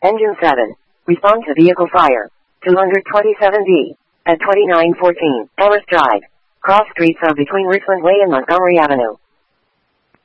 Engine 7. Respond to vehicle fire. 227D. At 2914 Ellis Drive. Cross streets are between Richland Way and Montgomery Avenue.